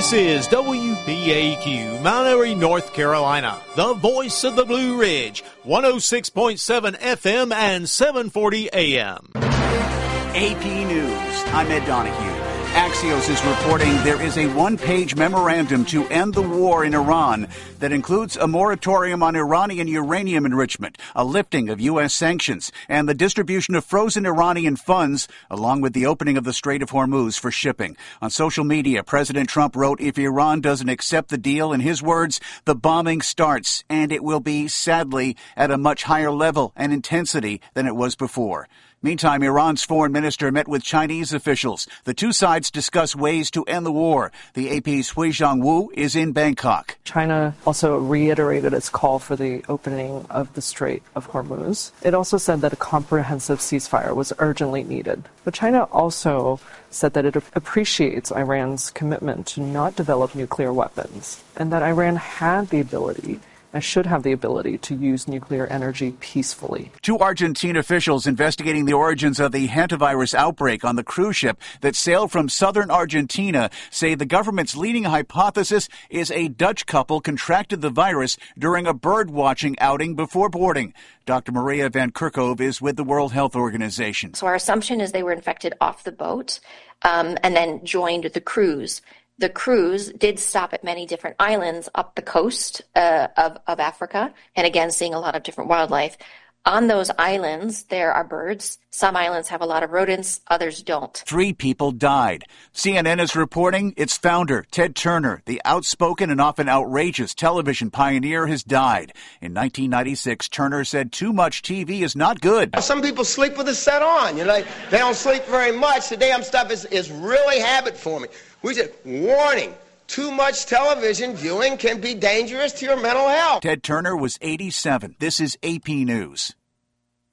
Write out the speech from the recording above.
This is WBAQ, Mount Airy, North Carolina, the voice of the Blue Ridge, 106.7 FM and 740 AM. AP News, I'm Ed Donahue. Axios is reporting there is a one-page memorandum to end the war in Iran that includes a moratorium on Iranian uranium enrichment, a lifting of U.S. sanctions, and the distribution of frozen Iranian funds, along with the opening of the Strait of Hormuz for shipping. On social media, President Trump wrote, if Iran doesn't accept the deal, in his words, the bombing starts, and it will be, sadly, at a much higher level and intensity than it was before. Meantime, Iran's foreign minister met with Chinese officials. The two sides discuss ways to end the war. The AP's Hui Zhangwu is in Bangkok. China also reiterated its call for the opening of the Strait of Hormuz. It also said that a comprehensive ceasefire was urgently needed. But China also said that it appreciates Iran's commitment to not develop nuclear weapons and that Iran had the ability and should have the ability to use nuclear energy peacefully. Two Argentine officials investigating the origins of the hantavirus outbreak on the cruise ship that sailed from southern Argentina say the government's leading hypothesis is a Dutch couple contracted the virus during a bird-watching outing before boarding. Dr. Maria Van Kerkhove is with the World Health Organization. So our assumption is they were infected off the boat and then joined the cruise. The cruise did stop at many different islands up the coast of Africa, and again, seeing a lot of different wildlife. On those islands, there are birds. Some islands have a lot of rodents, others don't. 3 people died. CNN is reporting its founder, Ted Turner, the outspoken and often outrageous television pioneer, has died. In 1996, Turner said too much TV is not good. Some people sleep with the set on. You know, they don't sleep very much. The damn stuff is really habit forming. We said, warning. Too much television viewing can be dangerous to your mental health. Ted Turner was 87. This is AP News.